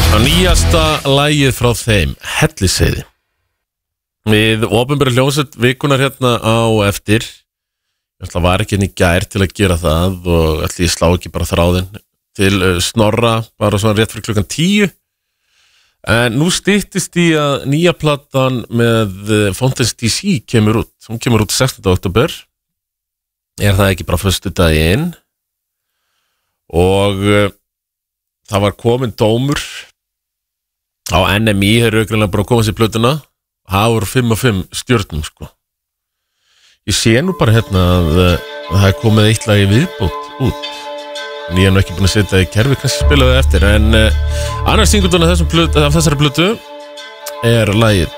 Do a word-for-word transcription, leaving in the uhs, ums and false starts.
Nýjasta lagið frá þeim, Hellisheiði. Við opinbera hljómsveit vikunar hérna á eftir. Ég var ekki henni í gær til að gera það og ætli ég slá ekki bara þráðinn til Snorra bara svona rétt fyrir klukkan tíu. En nú styttist í að nýja platan með Fountains D C kemur út. Hún kemur út sextánda október. Er það ekki bara föstudaginn? Og uh, það var komin dómur á N M I, þeir eru auðvitað bara að koma sér plötuna. Það voru fimm og fimm stjörnum, sko. Ég sé nú bara hérna að, að það er komið eitt lag í viðbót út. En ég er nú ekki búin að setja í kerfi, kannski spila það eftir. En uh, annars singunduna af þessari plötu er lagið